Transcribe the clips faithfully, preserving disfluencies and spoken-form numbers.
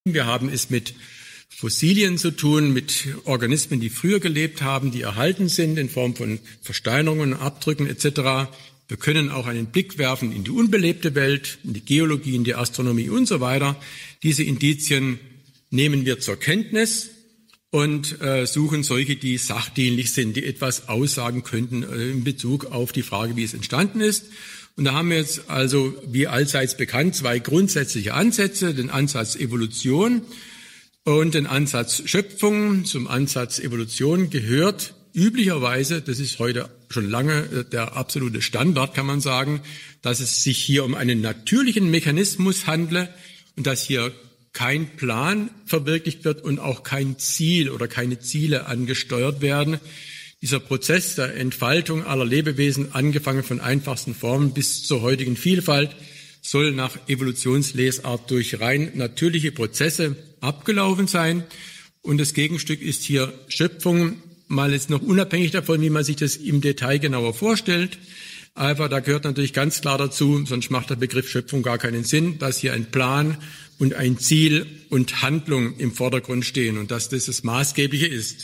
Wir haben es mit Fossilien zu tun, mit Organismen, die früher gelebt haben, die erhalten sind in Form von Versteinerungen, Abdrücken et cetera. Wir können auch einen Blick werfen in die unbelebte Welt, in die Geologie, in die Astronomie und so weiter. Diese Indizien nehmen wir zur Kenntnis und äh, suchen solche, die sachdienlich sind, die etwas aussagen könnten äh, in Bezug auf die Frage, wie es entstanden ist. Und da haben wir jetzt also, wie allseits bekannt, zwei grundsätzliche Ansätze, den Ansatz Evolution und den Ansatz Schöpfung. Zum Ansatz Evolution gehört üblicherweise, das ist heute schon lange der absolute Standard, kann man sagen, dass es sich hier um einen natürlichen Mechanismus handle und dass hier kein Plan verwirklicht wird und auch kein Ziel oder keine Ziele angesteuert werden. Dieser Prozess der Entfaltung aller Lebewesen, angefangen von einfachsten Formen bis zur heutigen Vielfalt, soll nach Evolutionslesart durch rein natürliche Prozesse abgelaufen sein. Und das Gegenstück ist hier Schöpfung, mal jetzt noch unabhängig davon, wie man sich das im Detail genauer vorstellt. Aber da gehört natürlich ganz klar dazu, sonst macht der Begriff Schöpfung gar keinen Sinn, dass hier ein Plan und ein Ziel und Handlung im Vordergrund stehen und dass das das Maßgebliche ist.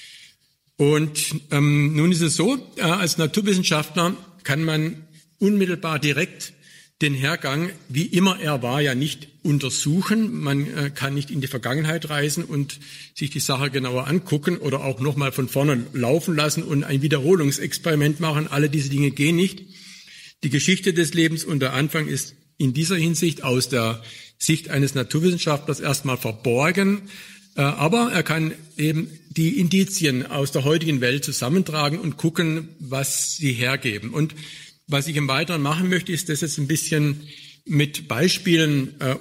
Und ähm, nun ist es so, äh, als Naturwissenschaftler kann man unmittelbar direkt den Hergang, wie immer er war, ja nicht untersuchen. Man äh, kann nicht in die Vergangenheit reisen und sich die Sache genauer angucken oder auch nochmal von vorne laufen lassen und ein Wiederholungsexperiment machen. Alle diese Dinge gehen nicht. Die Geschichte des Lebens und der Anfang ist in dieser Hinsicht aus der Sicht eines Naturwissenschaftlers erstmal verborgen. Aber er kann eben die Indizien aus der heutigen Welt zusammentragen und gucken, was sie hergeben. Und was ich im Weiteren machen möchte, ist das jetzt ein bisschen mit Beispielen äh,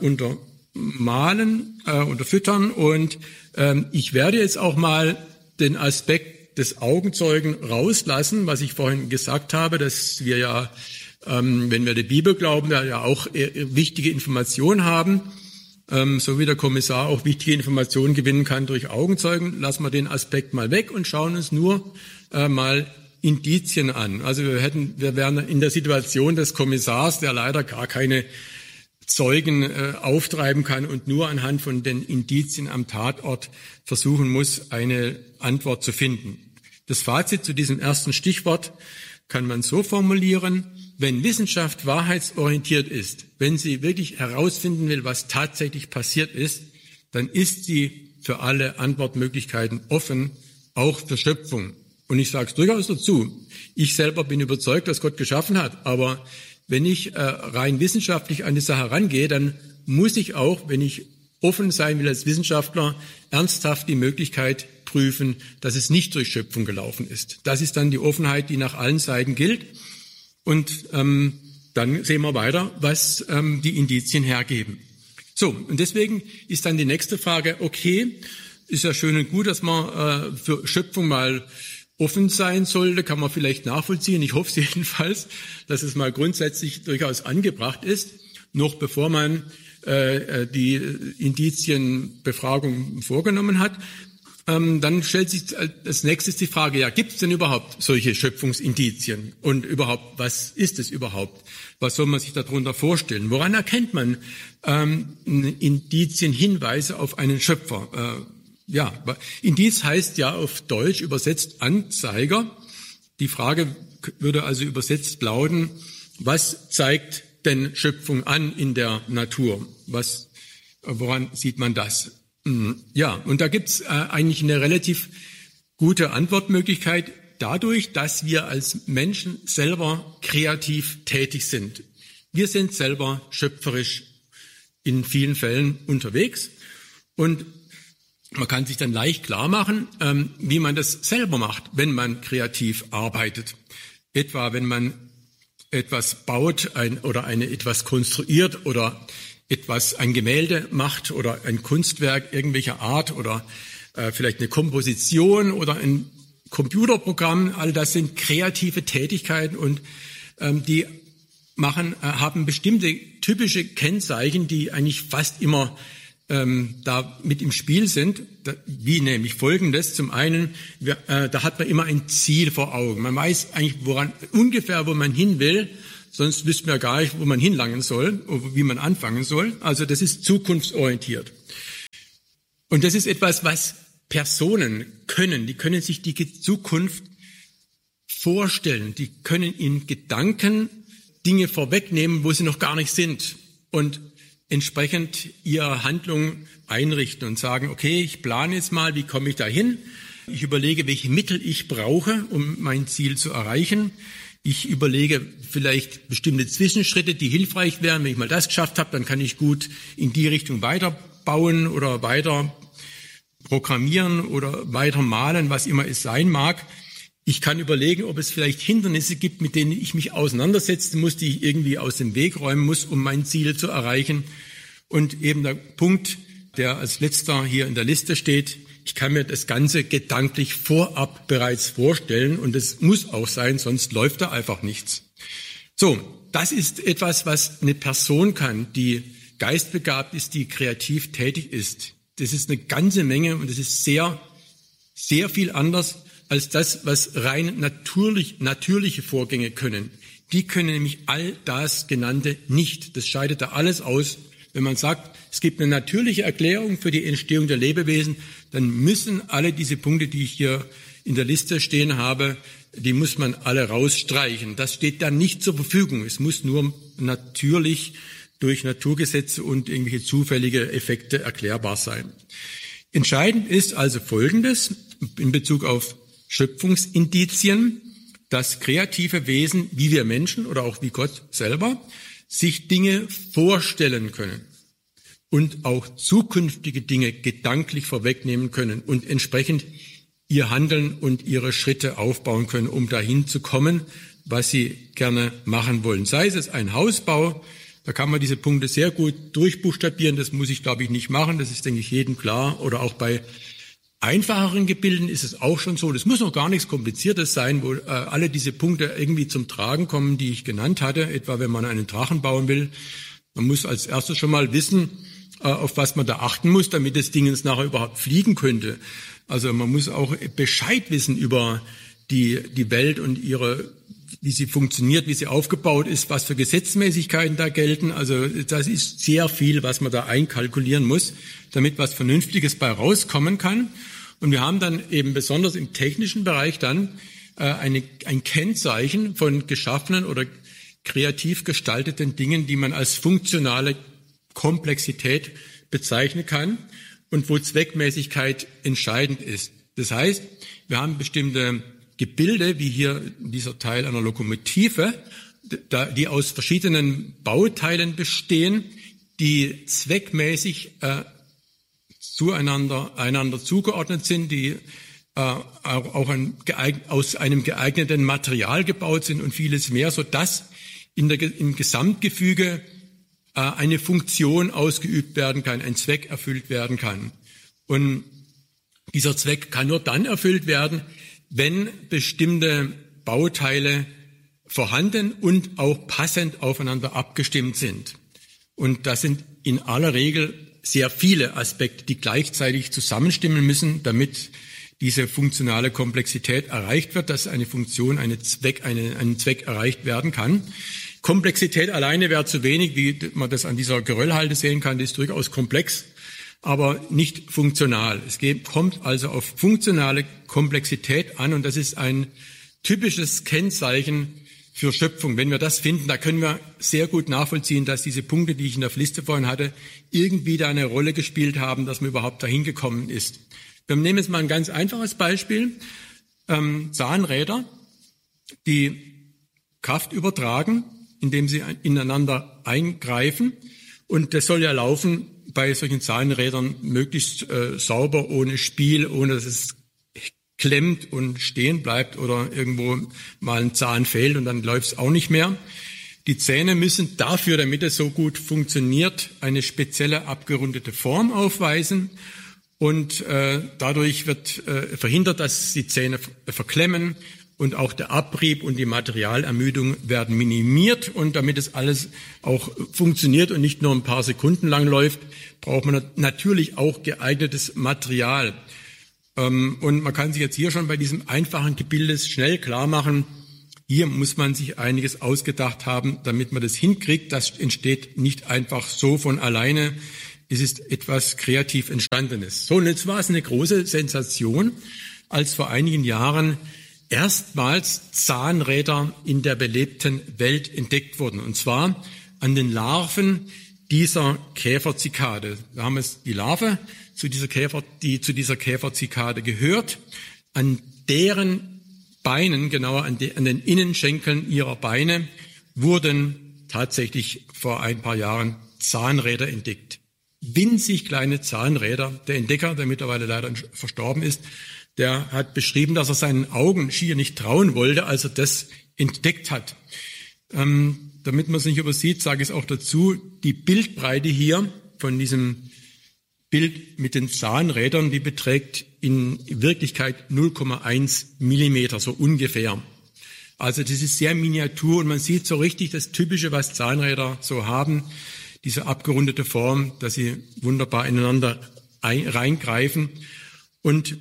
untermalen, äh, unterfüttern. Und ähm, ich werde jetzt auch mal den Aspekt des Augenzeugen rauslassen, was ich vorhin gesagt habe, dass wir ja, ähm, wenn wir der Bibel glauben, ja auch äh, wichtige Informationen haben. Ähm, so wie der Kommissar auch wichtige Informationen gewinnen kann durch Augenzeugen, lassen wir den Aspekt mal weg und schauen uns nur äh, mal Indizien an. Also wir hätten, wir wären in der Situation des Kommissars, der leider gar keine Zeugen äh, auftreiben kann und nur anhand von den Indizien am Tatort versuchen muss, eine Antwort zu finden. Das Fazit zu diesem ersten Stichwort kann man so formulieren: Wenn Wissenschaft wahrheitsorientiert ist, wenn sie wirklich herausfinden will, was tatsächlich passiert ist, dann ist sie für alle Antwortmöglichkeiten offen, auch für Schöpfung. Und ich sage es durchaus dazu, ich selber bin überzeugt, dass Gott geschaffen hat, aber wenn ich äh, rein wissenschaftlich an die Sache rangehe, dann muss ich auch, wenn ich offen sein will als Wissenschaftler, ernsthaft die Möglichkeit prüfen, dass es nicht durch Schöpfung gelaufen ist. Das ist dann die Offenheit, die nach allen Seiten gilt. Und ähm, dann sehen wir weiter, was ähm, die Indizien hergeben. So, und deswegen ist dann die nächste Frage, okay, ist ja schön und gut, dass man äh, für Schöpfung mal offen sein sollte, kann man vielleicht nachvollziehen. Ich hoffe es jedenfalls, dass es mal grundsätzlich durchaus angebracht ist, noch bevor man äh, die Indizienbefragung vorgenommen hat. Ähm, dann stellt sich als nächstes die Frage, ja, gibt es denn überhaupt solche Schöpfungsindizien? Und überhaupt, was ist es überhaupt? Was soll man sich darunter vorstellen? Woran erkennt man ähm, Indizien, Hinweise auf einen Schöpfer? Äh, Ja, Indiz heißt ja auf Deutsch übersetzt Anzeiger. Die Frage würde also übersetzt lauten, was zeigt denn Schöpfung an in der Natur? Was, woran sieht man das? Ja, und da gibt's äh, eigentlich eine relativ gute Antwortmöglichkeit dadurch, dass wir als Menschen selber kreativ tätig sind. Wir sind selber schöpferisch in vielen Fällen unterwegs und man kann sich dann leicht klar machen, ähm, wie man das selber macht, wenn man kreativ arbeitet. Etwa, wenn man etwas baut ein, oder eine etwas konstruiert oder etwas, ein Gemälde macht oder ein Kunstwerk irgendwelcher Art oder äh, vielleicht eine Komposition oder ein Computerprogramm. All das sind kreative Tätigkeiten und ähm, die machen, äh, haben bestimmte typische Kennzeichen, die eigentlich fast immer ähm, da mit im Spiel sind, da, wie nämlich Folgendes. Zum einen, wir, äh, da hat man immer ein Ziel vor Augen. Man weiß eigentlich woran ungefähr, wo man hin will, sonst wüsste man gar nicht, wo man hinlangen soll, oder wie man anfangen soll. Also das ist zukunftsorientiert. Und das ist etwas, was Personen können. Die können sich die Zukunft vorstellen. Die können in Gedanken Dinge vorwegnehmen, wo sie noch gar nicht sind. Und entsprechend ihre Handlung einrichten und sagen, okay, ich plane jetzt mal, wie komme ich da hin? Ich überlege, welche Mittel ich brauche, um mein Ziel zu erreichen. Ich überlege vielleicht bestimmte Zwischenschritte, die hilfreich wären. Wenn ich mal das geschafft habe, dann kann ich gut in die Richtung weiterbauen oder weiter programmieren oder weiter malen, was immer es sein mag. Ich kann überlegen, ob es vielleicht Hindernisse gibt, mit denen ich mich auseinandersetzen muss, die ich irgendwie aus dem Weg räumen muss, um mein Ziel zu erreichen. Und eben der Punkt, der als letzter hier in der Liste steht, ich kann mir das Ganze gedanklich vorab bereits vorstellen und es muss auch sein, sonst läuft da einfach nichts. So, das ist etwas, was eine Person kann, die geistbegabt ist, die kreativ tätig ist. Das ist eine ganze Menge und das ist sehr, sehr viel anders als das, was rein natürlich, natürliche Vorgänge können. Die können nämlich all das Genannte nicht. Das scheidet da alles aus. Wenn man sagt, es gibt eine natürliche Erklärung für die Entstehung der Lebewesen, dann müssen alle diese Punkte, die ich hier in der Liste stehen habe, die muss man alle rausstreichen. Das steht dann nicht zur Verfügung. Es muss nur natürlich durch Naturgesetze und irgendwelche zufällige Effekte erklärbar sein. Entscheidend ist also Folgendes in Bezug auf Schöpfungsindizien, dass kreative Wesen, wie wir Menschen oder auch wie Gott selber, sich Dinge vorstellen können und auch zukünftige Dinge gedanklich vorwegnehmen können und entsprechend ihr Handeln und ihre Schritte aufbauen können, um dahin zu kommen, was sie gerne machen wollen. Sei es ein Hausbau, da kann man diese Punkte sehr gut durchbuchstabieren, das muss ich, glaube ich, nicht machen, das ist, denke ich, jedem klar. Oder auch bei einfacheren Gebilden ist es auch schon so, das muss noch gar nichts Kompliziertes sein, wo äh, alle diese Punkte irgendwie zum Tragen kommen, die ich genannt hatte, etwa wenn man einen Drachen bauen will. Man muss als erstes schon mal wissen, äh, auf was man da achten muss, damit das Ding jetzt nachher überhaupt fliegen könnte. Also man muss auch Bescheid wissen über die, die Welt und ihre, wie sie funktioniert, wie sie aufgebaut ist, was für Gesetzmäßigkeiten da gelten. Also das ist sehr viel, was man da einkalkulieren muss, damit was Vernünftiges bei rauskommen kann. Und wir haben dann eben besonders im technischen Bereich dann äh, eine, ein Kennzeichen von geschaffenen oder kreativ gestalteten Dingen, die man als funktionale Komplexität bezeichnen kann und wo Zweckmäßigkeit entscheidend ist. Das heißt, wir haben bestimmte Gebilde, wie hier dieser Teil einer Lokomotive, die aus verschiedenen Bauteilen bestehen, die zweckmäßig äh, zueinander einander zugeordnet sind, die äh, auch ein, geeign, aus einem geeigneten Material gebaut sind und vieles mehr, sodass in der, im Gesamtgefüge äh, eine Funktion ausgeübt werden kann, ein Zweck erfüllt werden kann. Und dieser Zweck kann nur dann erfüllt werden, wenn bestimmte Bauteile vorhanden und auch passend aufeinander abgestimmt sind. Und das sind in aller Regel sehr viele Aspekte, die gleichzeitig zusammenstimmen müssen, damit diese funktionale Komplexität erreicht wird, dass eine Funktion, eine Zweck, eine, einen Zweck erreicht werden kann. Komplexität alleine wäre zu wenig, wie man das an dieser Geröllhalde sehen kann, die ist durchaus komplex, aber nicht funktional. Es kommt also auf funktionale Komplexität an und das ist ein typisches Kennzeichen für Schöpfung. Wenn wir das finden, da können wir sehr gut nachvollziehen, dass diese Punkte, die ich in der Liste vorhin hatte, irgendwie da eine Rolle gespielt haben, dass man überhaupt dahin gekommen ist. Wir nehmen jetzt mal ein ganz einfaches Beispiel. Ähm, Zahnräder, die Kraft übertragen, indem sie ineinander eingreifen. Und das soll ja laufen bei solchen Zahnrädern möglichst äh, sauber, ohne Spiel, ohne dass es klemmt und stehen bleibt oder irgendwo mal ein Zahn fehlt und dann läuft es auch nicht mehr. Die Zähne müssen dafür, damit es so gut funktioniert, eine spezielle abgerundete Form aufweisen und äh, dadurch wird äh, verhindert, dass die Zähne verklemmen und auch der Abrieb und die Materialermüdung werden minimiert und damit es alles auch funktioniert und nicht nur ein paar Sekunden lang läuft, braucht man natürlich auch geeignetes Material. Und man kann sich jetzt hier schon bei diesem einfachen Gebilde schnell klar machen, hier muss man sich einiges ausgedacht haben, damit man das hinkriegt. Das entsteht nicht einfach so von alleine. es ist etwas kreativ Entstandenes. So, und jetzt war es eine große Sensation, als vor einigen Jahren erstmals Zahnräder in der belebten Welt entdeckt wurden. Und zwar an den Larven dieser Käferzikade. Wir haben es die Larve zu dieser Käfer, die zu dieser Käferzikade gehört. An deren Beinen, genauer an, de, an den Innenschenkeln ihrer Beine, wurden tatsächlich vor ein paar Jahren Zahnräder entdeckt. Winzig kleine Zahnräder. Der Entdecker, der mittlerweile leider verstorben ist, der hat beschrieben, dass er seinen Augen schier nicht trauen wollte, als er das entdeckt hat. Ähm, damit man es nicht übersieht, sage ich es auch dazu, die Bildbreite hier von diesem Bild mit den Zahnrädern, die beträgt in Wirklichkeit null Komma eins Millimeter, so ungefähr. Also das ist sehr miniatur und man sieht so richtig das Typische, was Zahnräder so haben, diese abgerundete Form, dass sie wunderbar ineinander ein, reingreifen. Und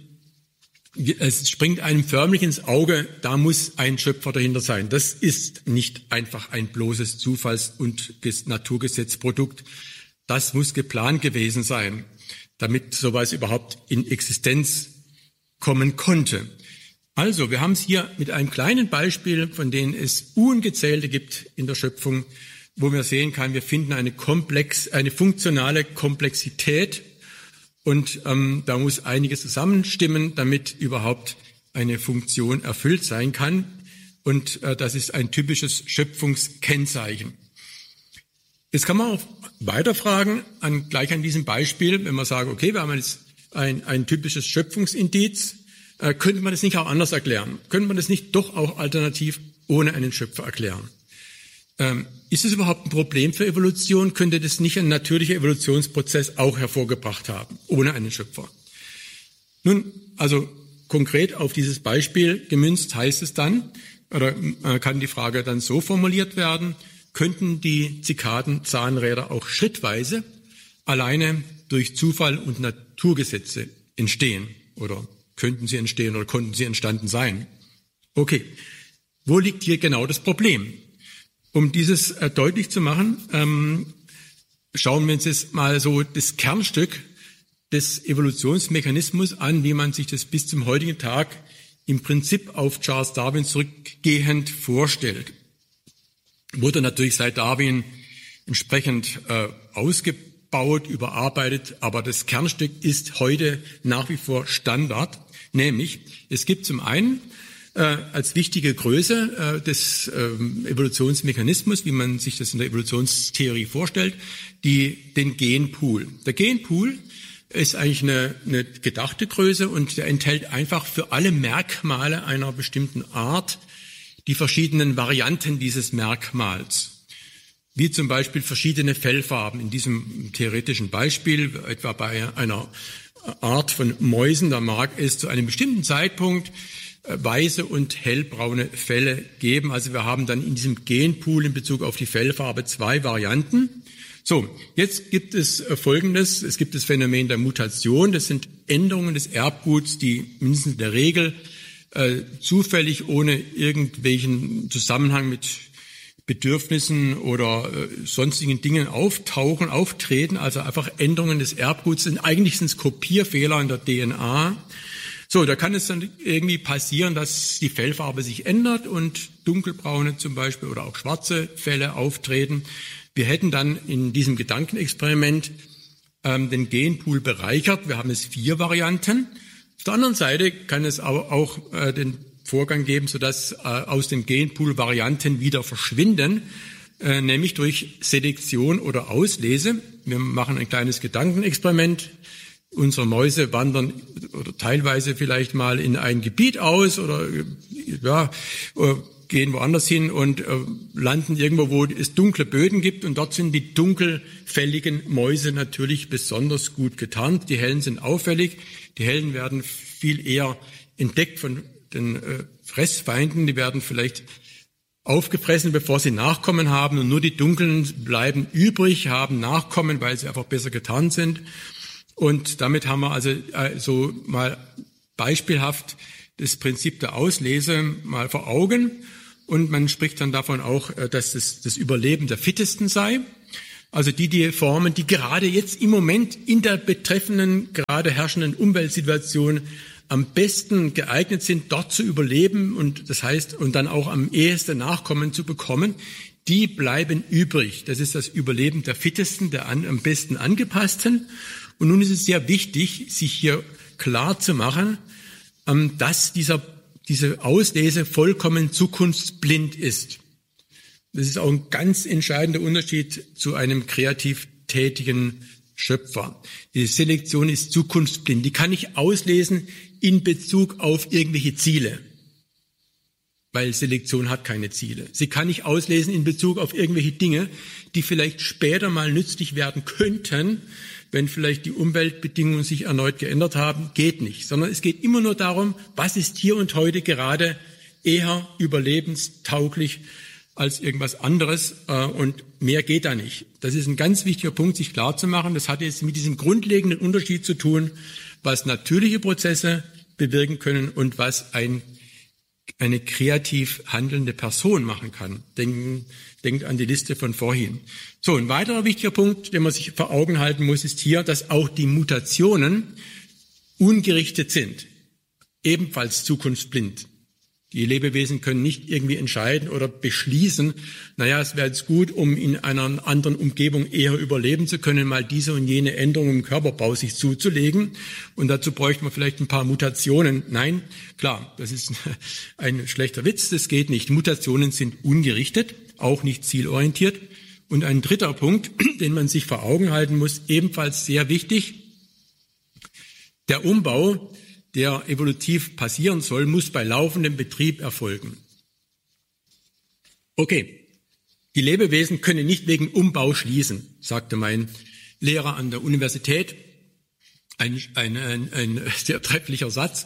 es springt einem förmlich ins Auge, da muss ein Schöpfer dahinter sein. Das ist nicht einfach ein bloßes Zufalls- und Naturgesetzprodukt. Das muss geplant gewesen sein, damit sowas überhaupt in Existenz kommen konnte. Also, wir haben es hier mit einem kleinen Beispiel, von denen es ungezählte gibt in der Schöpfung, wo man sehen kann, wir finden eine komplex, eine funktionale Komplexität und ähm, da muss einiges zusammenstimmen, damit überhaupt eine Funktion erfüllt sein kann. Und äh, das ist ein typisches Schöpfungskennzeichen. Jetzt kann man auch weiterfragen, an, gleich an diesem Beispiel, wenn man sagt, okay, wir haben jetzt ein, ein typisches Schöpfungsindiz, äh, könnte man das nicht auch anders erklären? Könnte man das nicht doch auch alternativ ohne einen Schöpfer erklären? Ähm, ist es überhaupt ein Problem für Evolution? Könnte das nicht ein natürlicher Evolutionsprozess auch hervorgebracht haben, ohne einen Schöpfer? Nun, also konkret auf dieses Beispiel gemünzt heißt es dann, oder äh, kann die Frage dann so formuliert werden, könnten die Zikaden-Zahnräder auch schrittweise alleine durch Zufall und Naturgesetze entstehen? Oder könnten sie entstehen oder konnten sie entstanden sein? Okay, wo liegt hier genau das Problem? Um dieses äh, deutlich zu machen, ähm, schauen wir uns jetzt mal so das Kernstück des Evolutionsmechanismus an, wie man sich das bis zum heutigen Tag im Prinzip auf Charles Darwin zurückgehend vorstellt. Wurde natürlich seit Darwin entsprechend äh, ausgebaut, überarbeitet, aber das Kernstück ist heute nach wie vor Standard, nämlich es gibt zum einen äh, als wichtige Größe äh, des äh, Evolutionsmechanismus, wie man sich das in der Evolutionstheorie vorstellt, die, den Genpool. Der Genpool ist eigentlich eine, eine gedachte Größe und der enthält einfach für alle Merkmale einer bestimmten Art die verschiedenen Varianten dieses Merkmals, wie zum Beispiel verschiedene Fellfarben. In diesem theoretischen Beispiel, etwa bei einer Art von Mäusen, da mag es zu einem bestimmten Zeitpunkt weiße und hellbraune Felle geben. Also wir haben dann in diesem Genpool in Bezug auf die Fellfarbe zwei Varianten. So, jetzt gibt es Folgendes. Es gibt das Phänomen der Mutation. Das sind Änderungen des Erbguts, die mindestens in der Regel äh, zufällig ohne irgendwelchen Zusammenhang mit Bedürfnissen oder äh, sonstigen Dingen auftauchen, auftreten. Also einfach Änderungen des Erbguts sind eigentlich sind es Kopierfehler in der D N A. So, da kann es dann irgendwie passieren, dass die Fellfarbe sich ändert und dunkelbraune zum Beispiel oder auch schwarze Felle auftreten. Wir hätten dann in diesem Gedankenexperiment ähm, den Genpool bereichert. Wir haben es vier Varianten. Auf der anderen Seite kann es aber auch äh, den Vorgang geben, sodass äh, aus dem Genpool Varianten wieder verschwinden, äh, nämlich durch Selektion oder Auslese. Wir machen ein kleines Gedankenexperiment. Unsere Mäuse wandern oder teilweise vielleicht mal in ein Gebiet aus oder ja, äh, gehen woanders hin und äh, landen irgendwo, wo es dunkle Böden gibt. Und dort sind die dunkelfälligen Mäuse natürlich besonders gut getarnt. Die hellen sind auffällig. Die hellen werden viel eher entdeckt von den äh, Fressfeinden. Die werden vielleicht aufgefressen, bevor sie Nachkommen haben. Und nur die dunklen bleiben übrig, haben Nachkommen, weil sie einfach besser getarnt sind. Und damit haben wir also äh, so mal beispielhaft das Prinzip der Auslese mal vor Augen. Und man spricht dann davon auch, dass das das Überleben der Fittesten sei. Also die, die Formen, die gerade jetzt im Moment in der betreffenden, gerade herrschenden Umweltsituation am besten geeignet sind, dort zu überleben und das heißt, und dann auch am ehesten Nachkommen zu bekommen, die bleiben übrig. Das ist das Überleben der Fittesten, der an, am besten angepassten. Und nun ist es sehr wichtig, sich hier klar zu machen, dass dieser, diese Auslese vollkommen zukunftsblind ist. Das ist auch ein ganz entscheidender Unterschied zu einem kreativ tätigen Schöpfer. Die Selektion ist zukunftsblind. Die kann ich auslesen in Bezug auf irgendwelche Ziele, weil Selektion hat keine Ziele. Sie kann nicht auslesen in Bezug auf irgendwelche Dinge, die vielleicht später mal nützlich werden könnten, wenn vielleicht die Umweltbedingungen sich erneut geändert haben. Geht nicht, sondern es geht immer nur darum, was ist hier und heute gerade eher überlebenstauglich als irgendwas anderes, und mehr geht da nicht. Das ist ein ganz wichtiger Punkt, sich klar zu machen. Das hat jetzt mit diesem grundlegenden Unterschied zu tun, was natürliche Prozesse bewirken können und was ein, eine kreativ handelnde Person machen kann. Denken, denkt an die Liste von vorhin. So, ein weiterer wichtiger Punkt, den man sich vor Augen halten muss, ist hier, dass auch die Mutationen ungerichtet sind. Ebenfalls zukunftsblind. Die Lebewesen können nicht irgendwie entscheiden oder beschließen, naja, es wäre jetzt gut, um in einer anderen Umgebung eher überleben zu können, mal diese und jene Änderung im Körperbau sich zuzulegen. Und dazu bräuchte man vielleicht ein paar Mutationen. Nein, klar, das ist ein schlechter Witz, das geht nicht. Mutationen sind ungerichtet, auch nicht zielorientiert. Und ein dritter Punkt, den man sich vor Augen halten muss, ebenfalls sehr wichtig: Der Umbau, der evolutiv passieren soll, muss bei laufendem Betrieb erfolgen. Okay, die Lebewesen können nicht wegen Umbau schließen, sagte mein Lehrer an der Universität. Ein, ein, ein, ein sehr trefflicher Satz.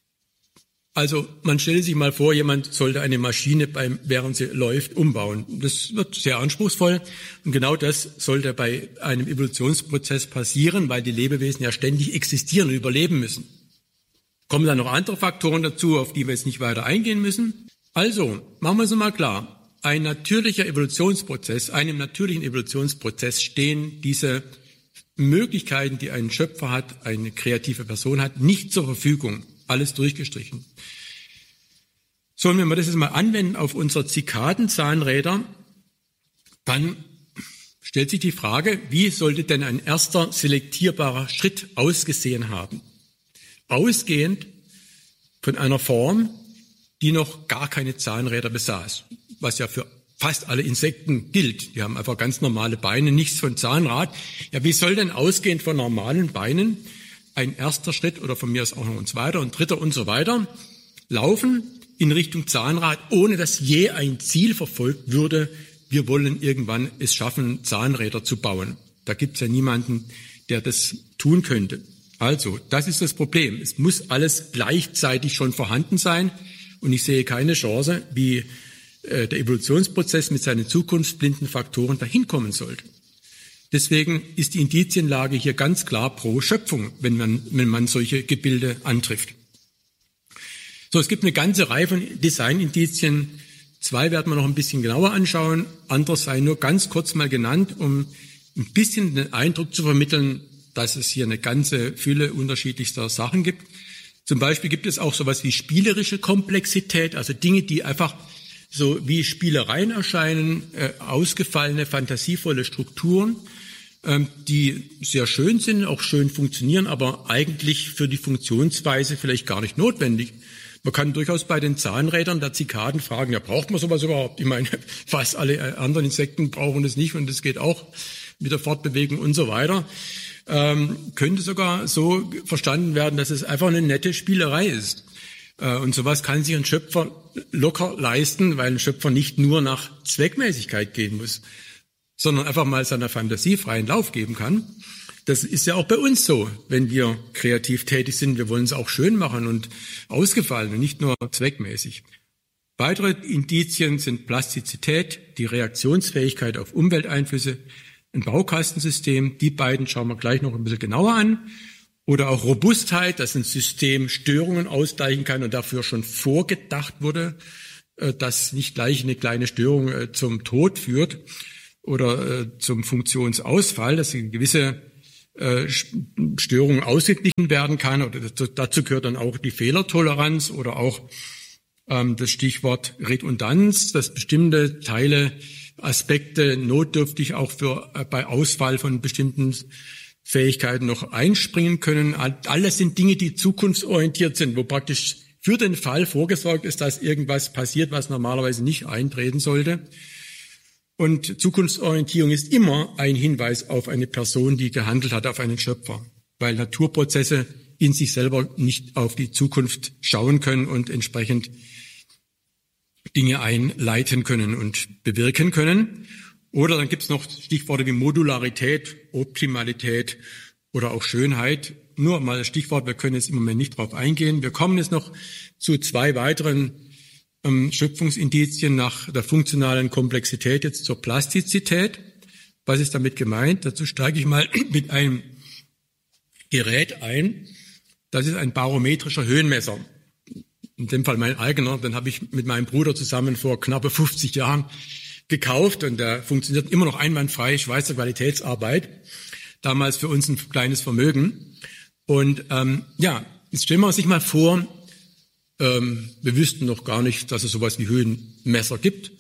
Also man stelle sich mal vor, jemand sollte eine Maschine, beim, während sie läuft, umbauen. Das wird sehr anspruchsvoll und genau das sollte bei einem Evolutionsprozess passieren, weil die Lebewesen ja ständig existieren und überleben müssen. Kommen dann noch andere Faktoren dazu, auf die wir jetzt nicht weiter eingehen müssen. Also, machen wir es mal klar. Ein natürlicher Evolutionsprozess, einem natürlichen Evolutionsprozess stehen diese Möglichkeiten, die ein Schöpfer hat, eine kreative Person hat, nicht zur Verfügung. Alles durchgestrichen. So, und wenn wir das jetzt mal anwenden auf unsere Zikadenzahnräder, dann stellt sich die Frage, wie sollte denn ein erster selektierbarer Schritt ausgesehen haben? Ausgehend von einer Form, die noch gar keine Zahnräder besaß, was ja für fast alle Insekten gilt. Die haben einfach ganz normale Beine, nichts von Zahnrad. Ja, wie soll denn ausgehend von normalen Beinen ein erster Schritt oder von mir aus auch noch ein zweiter und dritter und so weiter laufen in Richtung Zahnrad, ohne dass je ein Ziel verfolgt würde, wir wollen irgendwann es schaffen, Zahnräder zu bauen. Da gibt es ja niemanden, der das tun könnte. Also, das ist das Problem. Es muss alles gleichzeitig schon vorhanden sein und ich sehe keine Chance, wie äh, der Evolutionsprozess mit seinen zukunftsblinden Faktoren dahin kommen sollte. Deswegen ist die Indizienlage hier ganz klar pro Schöpfung, wenn man, wenn man solche Gebilde antrifft. So, es gibt eine ganze Reihe von Designindizien. Zwei werden wir noch ein bisschen genauer anschauen. Andere seien nur ganz kurz mal genannt, um ein bisschen den Eindruck zu vermitteln, dass es hier eine ganze Fülle unterschiedlichster Sachen gibt. Zum Beispiel gibt es auch sowas wie spielerische Komplexität, also Dinge, die einfach so wie Spielereien erscheinen, äh, ausgefallene, fantasievolle Strukturen, ähm, die sehr schön sind, auch schön funktionieren, aber eigentlich für die Funktionsweise vielleicht gar nicht notwendig. Man kann durchaus bei den Zahnrädern der Zikaden fragen, ja, braucht man sowas überhaupt? Ich meine, fast alle anderen Insekten brauchen das nicht und das geht auch mit der Fortbewegung und so weiter. Ähm, könnte sogar so verstanden werden, dass es einfach eine nette Spielerei ist. Äh, und sowas kann sich ein Schöpfer locker leisten, weil ein Schöpfer nicht nur nach Zweckmäßigkeit gehen muss, sondern einfach mal seiner Fantasie freien Lauf geben kann. Das ist ja auch bei uns so, wenn wir kreativ tätig sind. Wir wollen es auch schön machen und ausgefallen und nicht nur zweckmäßig. Weitere Indizien sind Plastizität, die Reaktionsfähigkeit auf Umwelteinflüsse, ein Baukastensystem, die beiden schauen wir gleich noch ein bisschen genauer an. Oder auch Robustheit, dass ein System Störungen ausgleichen kann und dafür schon vorgedacht wurde, dass nicht gleich eine kleine Störung zum Tod führt. oder äh, zum Funktionsausfall, dass eine gewisse äh, Störung ausgeglichen werden kann. Oder dazu gehört dann auch die Fehlertoleranz oder auch ähm, das Stichwort Redundanz, dass bestimmte Teile, Aspekte notdürftig auch für äh, bei Ausfall von bestimmten Fähigkeiten noch einspringen können. Alles sind Dinge, die zukunftsorientiert sind, wo praktisch für den Fall vorgesorgt ist, dass irgendwas passiert, was normalerweise nicht eintreten sollte. Und Zukunftsorientierung ist immer ein Hinweis auf eine Person, die gehandelt hat, auf einen Schöpfer, weil Naturprozesse in sich selber nicht auf die Zukunft schauen können und entsprechend Dinge einleiten können und bewirken können. Oder dann gibt es noch Stichworte wie Modularität, Optimalität oder auch Schönheit. Nur mal das Stichwort, wir können jetzt im Moment nicht drauf eingehen. Wir kommen jetzt noch zu zwei weiteren ähm, Schöpfungsindizien nach der funktionalen Komplexität, jetzt zur Plastizität. Was ist damit gemeint? Dazu steige ich mal mit einem Gerät ein. Das ist ein barometrischer Höhenmesser. In dem Fall mein eigener, den habe ich mit meinem Bruder zusammen vor knappe fünfzig Jahren gekauft und der funktioniert immer noch einwandfrei, Schweizer Qualitätsarbeit, damals für uns ein kleines Vermögen. Und ähm, ja, jetzt stellen wir uns mal vor, ähm, wir wüssten noch gar nicht, dass es sowas wie Höhenmesser gibt.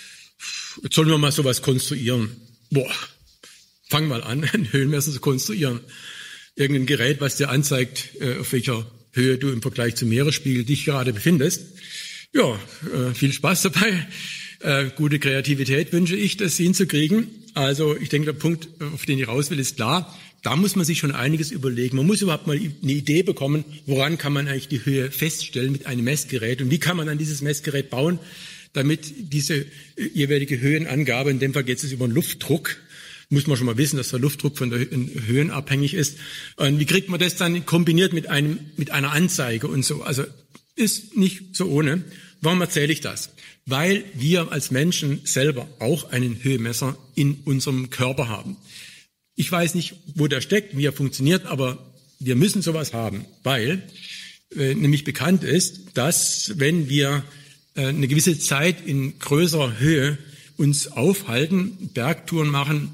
Jetzt sollen wir mal sowas konstruieren. Boah, fang mal an, ein Höhenmesser zu konstruieren. Irgendein Gerät, was dir anzeigt, äh, auf welcher Höhe du im Vergleich zum Meeresspiegel dich gerade befindest. Ja, äh, viel Spaß dabei. Äh, gute Kreativität wünsche ich, das hinzukriegen. Also ich denke, der Punkt, auf den ich raus will, ist klar. Da muss man sich schon einiges überlegen. Man muss überhaupt mal eine Idee bekommen, woran kann man eigentlich die Höhe feststellen mit einem Messgerät und wie kann man dann dieses Messgerät bauen, damit diese jeweilige Höhenangabe, in dem Fall geht es über den Luftdruck, muss man schon mal wissen, dass der Luftdruck von der Höhen abhängig ist. Und wie kriegt man das dann kombiniert mit einem mit einer Anzeige und so? Also ist nicht so ohne. Warum erzähle ich das? Weil wir als Menschen selber auch einen Höhenmesser in unserem Körper haben. Ich weiß nicht, wo der steckt, wie er funktioniert, aber wir müssen sowas haben, weil äh, nämlich bekannt ist, dass wenn wir äh, eine gewisse Zeit in größerer Höhe uns aufhalten, Bergtouren machen,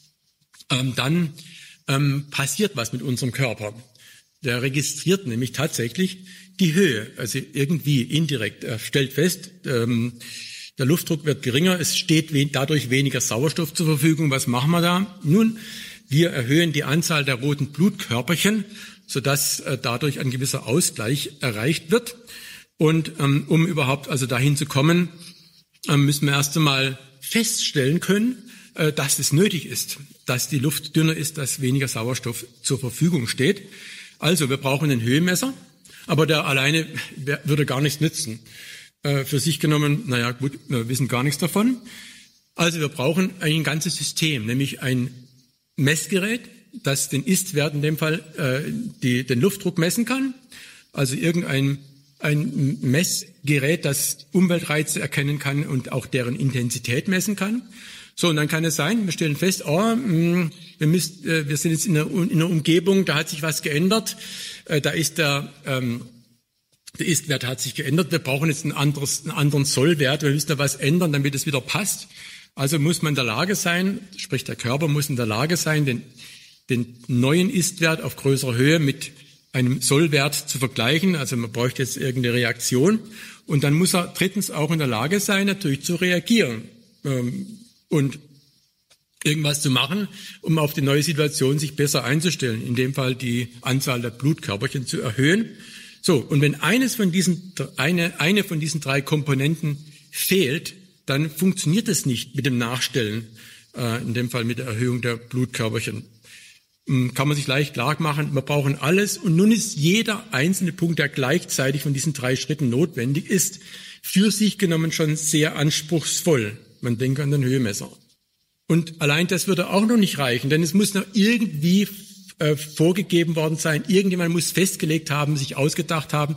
ähm, dann ähm, passiert was mit unserem Körper. Der registriert nämlich tatsächlich die Höhe, also irgendwie indirekt. Er stellt fest, ähm, der Luftdruck wird geringer, es steht we- dadurch weniger Sauerstoff zur Verfügung. Was machen wir da? Nun, wir erhöhen die Anzahl der roten Blutkörperchen, sodass äh, dadurch ein gewisser Ausgleich erreicht wird. Und ähm, um überhaupt also dahin zu kommen, äh, müssen wir erst einmal feststellen können, äh, dass es nötig ist, dass die Luft dünner ist, dass weniger Sauerstoff zur Verfügung steht. Also wir brauchen einen Höhenmesser, aber der alleine würde gar nichts nützen. Äh, für sich genommen, naja gut, wir wissen gar nichts davon. Also wir brauchen ein ganzes System, nämlich ein Messgerät, das den Ist-Wert in dem Fall äh, die, den Luftdruck messen kann. Also irgendein ein Messgerät, das Umweltreize erkennen kann und auch deren Intensität messen kann. So, und dann kann es sein, wir stellen fest, oh, mh, wir, müssen, äh, wir sind jetzt in einer, in einer Umgebung, da hat sich was geändert, äh, da ist der, ähm, der Ist-Wert hat sich geändert, wir brauchen jetzt ein anderes, einen anderen Sollwert, wir müssen da was ändern, damit es wieder passt. Also muss man in der Lage sein, sprich der Körper muss in der Lage sein, den, den neuen Ist-Wert auf größerer Höhe mit einem Sollwert zu vergleichen. Also man bräuchte jetzt irgendeine Reaktion. Und dann muss er drittens auch in der Lage sein, natürlich zu reagieren ähm, und irgendwas zu machen, um auf die neue Situation sich besser einzustellen. In dem Fall die Anzahl der Blutkörperchen zu erhöhen. So, und wenn eines von diesen, eine, eine von diesen drei Komponenten fehlt, dann funktioniert es nicht mit dem Nachstellen, äh, in dem Fall mit der Erhöhung der Blutkörperchen. Ähm, kann man sich leicht klar machen, wir brauchen alles und nun ist jeder einzelne Punkt, der gleichzeitig von diesen drei Schritten notwendig ist, für sich genommen schon sehr anspruchsvoll. Man denke an den Höhenmesser. Und allein das würde auch noch nicht reichen, denn es muss noch irgendwie äh, vorgegeben worden sein, irgendjemand muss festgelegt haben, sich ausgedacht haben,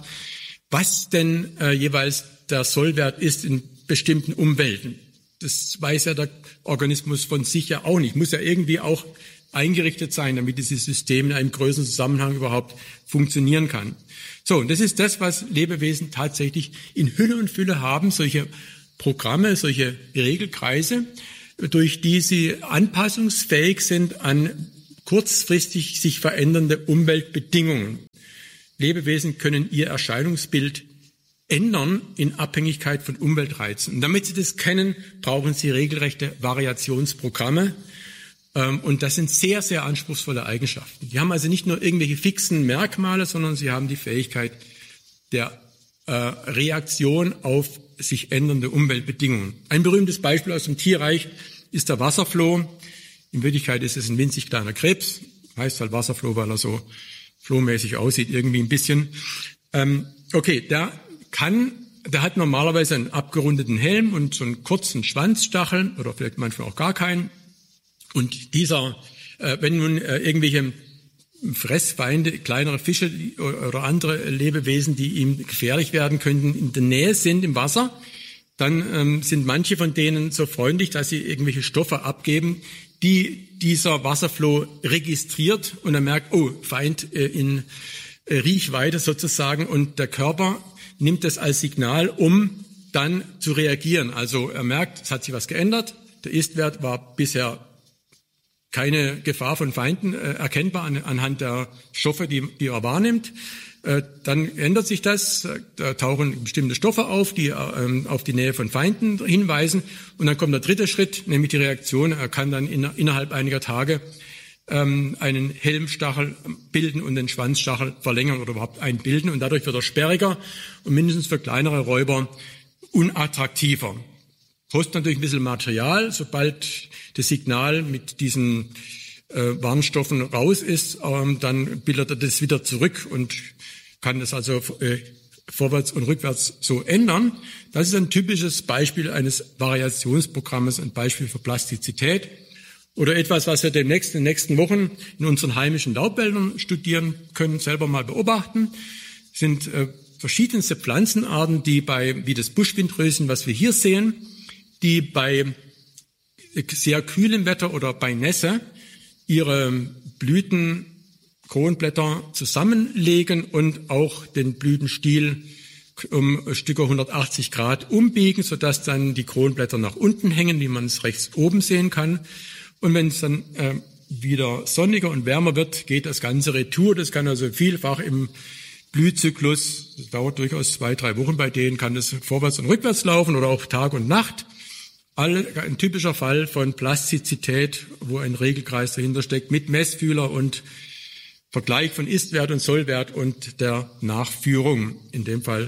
was denn äh, jeweils der Sollwert ist in bestimmten Umwelten. Das weiß ja der Organismus von sich ja auch nicht. Muss ja irgendwie auch eingerichtet sein, damit dieses System in einem größeren Zusammenhang überhaupt funktionieren kann. So, und das ist das, was Lebewesen tatsächlich in Hülle und Fülle haben, solche Programme, solche Regelkreise. durch die sie anpassungsfähig sind an kurzfristig sich verändernde Umweltbedingungen. Lebewesen können ihr Erscheinungsbild ändern in Abhängigkeit von Umweltreizen. Und damit sie das kennen, brauchen sie regelrechte Variationsprogramme. Und das sind sehr, sehr anspruchsvolle Eigenschaften. Die haben also nicht nur irgendwelche fixen Merkmale, sondern sie haben die Fähigkeit der äh, Reaktion auf sich ändernde Umweltbedingungen. Ein berühmtes Beispiel aus dem Tierreich ist der Wasserfloh. In Wirklichkeit ist es ein winzig kleiner Krebs. Heißt halt Wasserfloh, weil er so flohmäßig aussieht, irgendwie ein bisschen. Ähm, okay, der kann, der hat normalerweise einen abgerundeten Helm und so einen kurzen Schwanzstachel oder vielleicht manchmal auch gar keinen. Und dieser, äh, wenn nun äh, irgendwelche Fressfeinde, kleinere Fische oder andere Lebewesen, die ihm gefährlich werden könnten, in der Nähe sind im Wasser, dann ähm, sind manche von denen so freundlich, dass sie irgendwelche Stoffe abgeben, die dieser Wasserfloh registriert und er merkt, oh, Feind äh, in äh, Riechweite sozusagen, und der Körper nimmt das als Signal, um dann zu reagieren. Also er merkt, es hat sich was geändert, der Istwert war bisher keine Gefahr von Feinden äh, erkennbar an, anhand der Stoffe, die, die er wahrnimmt. Äh, dann ändert sich das, da tauchen bestimmte Stoffe auf, die äh, auf die Nähe von Feinden hinweisen. Und dann kommt der dritte Schritt, nämlich die Reaktion. Er kann dann in, innerhalb einiger Tage ähm, einen Helmstachel bilden und den Schwanzstachel verlängern oder überhaupt einbilden. Und dadurch wird er sperriger und mindestens für kleinere Räuber unattraktiver. Kostet natürlich ein bisschen Material. Sobald das Signal mit diesen äh, Warnstoffen raus ist, ähm, dann bildet er das wieder zurück und kann das also äh, vorwärts und rückwärts so ändern. Das ist ein typisches Beispiel eines Variationsprogrammes, ein Beispiel für Plastizität. Oder etwas, was wir demnächst in den nächsten Wochen in unseren heimischen Laubwäldern studieren können, selber mal beobachten, sind äh, verschiedenste Pflanzenarten, die bei, wie das Buschwindröschen, was wir hier sehen, die bei sehr kühlem Wetter oder bei Nässe ihre Blüten, Kronblätter zusammenlegen und auch den Blütenstiel um Stücke hundertachtzig Grad umbiegen, sodass dann die Kronblätter nach unten hängen, wie man es rechts oben sehen kann. Und wenn es dann äh, wieder sonniger und wärmer wird, geht das Ganze retour. Das kann also vielfach im Blühzyklus, das dauert durchaus zwei, drei Wochen bei denen, kann das vorwärts und rückwärts laufen oder auch Tag und Nacht. Alle, ein typischer Fall von Plastizität, wo ein Regelkreis dahinter steckt, mit Messfühler und Vergleich von Istwert und Sollwert und der Nachführung, in dem Fall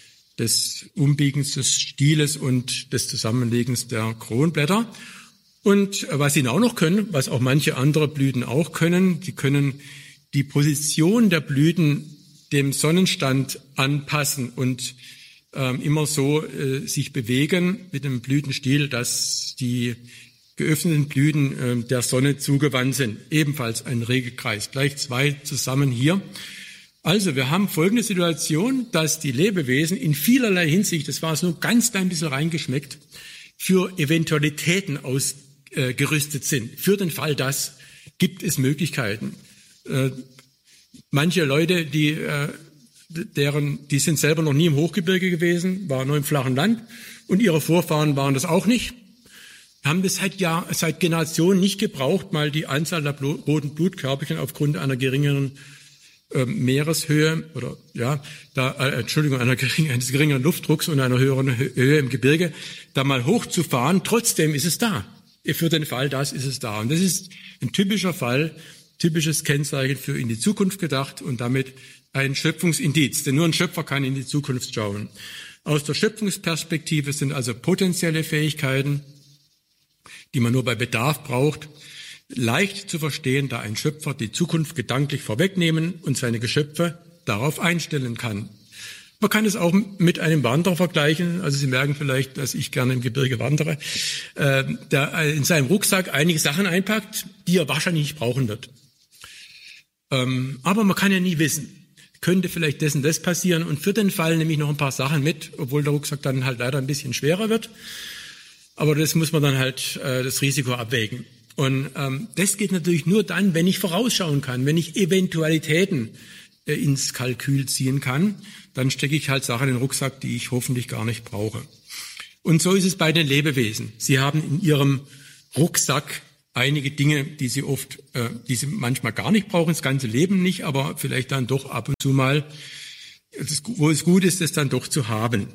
des Umbiegens des Stieles und des Zusammenlegens der Kronblätter. Und was sie auch noch können, was auch manche andere Blüten auch können, sie können die Position der Blüten dem Sonnenstand anpassen und immer so äh, sich bewegen mit dem Blütenstiel, dass die geöffneten Blüten äh, der Sonne zugewandt sind. Ebenfalls ein Regelkreis. Gleich zwei zusammen hier. Also wir haben folgende Situation, dass die Lebewesen in vielerlei Hinsicht, das war es nur ganz klein bisschen reingeschmeckt, für Eventualitäten ausgerüstet äh, sind. Für den Fall, dass gibt es Möglichkeiten. Äh, manche Leute, die äh, deren, die sind selber noch nie im Hochgebirge gewesen, waren nur im flachen Land und ihre Vorfahren waren das auch nicht, haben das seit Jahr, seit Generationen nicht gebraucht, mal die Anzahl der Blut, roten Blutkörperchen aufgrund einer geringeren äh, Meereshöhe oder ja, da äh, Entschuldigung, einer gering, eines geringeren Luftdrucks und einer höheren Höhe im Gebirge, da mal hochzufahren. Trotzdem ist es da. Für den Fall, das ist es da. Und das ist ein typischer Fall, typisches Kennzeichen für in die Zukunft gedacht und damit ein Schöpfungsindiz, denn nur ein Schöpfer kann in die Zukunft schauen. Aus der Schöpfungsperspektive sind also potenzielle Fähigkeiten, die man nur bei Bedarf braucht, leicht zu verstehen, da ein Schöpfer die Zukunft gedanklich vorwegnehmen und seine Geschöpfe darauf einstellen kann. Man kann es auch mit einem Wanderer vergleichen. Also Sie merken vielleicht, dass ich gerne im Gebirge wandere, äh, der in seinem Rucksack einige Sachen einpackt, die er wahrscheinlich nicht brauchen wird. Ähm, aber man kann ja nie wissen. Könnte vielleicht das und das passieren und für den Fall nehme ich noch ein paar Sachen mit, obwohl der Rucksack dann halt leider ein bisschen schwerer wird. Aber das muss man dann halt äh, das Risiko abwägen. Und ähm, das geht natürlich nur dann, wenn ich vorausschauen kann, wenn ich Eventualitäten äh, ins Kalkül ziehen kann, dann stecke ich halt Sachen in den Rucksack, die ich hoffentlich gar nicht brauche. Und so ist es bei den Lebewesen. Sie haben in ihrem Rucksack einige Dinge, die sie oft, äh, die sie manchmal gar nicht brauchen, das ganze Leben nicht, aber vielleicht dann doch ab und zu mal, das, wo es gut ist, das dann doch zu haben.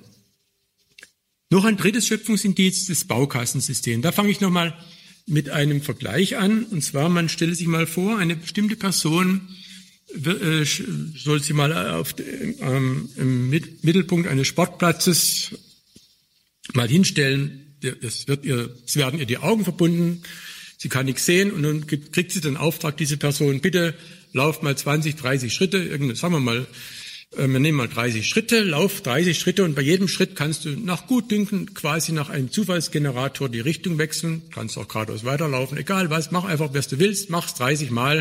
Noch ein drittes Schöpfungsindiz, das Baukassensystem. Da fange ich nochmal mit einem Vergleich an. Und zwar, man stelle sich mal vor, eine bestimmte Person äh, soll sie mal auf, ähm, im Mittelpunkt eines Sportplatzes mal hinstellen. Das wird ihr, es werden ihr die Augen verbunden. Sie kann nichts sehen und dann kriegt sie den Auftrag, diese Person, bitte lauf mal zwanzig, dreißig Schritte, irgendeine, sagen wir mal, wir nehmen mal dreißig Schritte, lauf dreißig Schritte und bei jedem Schritt kannst du nach Gutdünken quasi nach einem Zufallsgenerator die Richtung wechseln, kannst auch geradeaus weiterlaufen, egal was, mach einfach, was du willst, mach's dreißig Mal.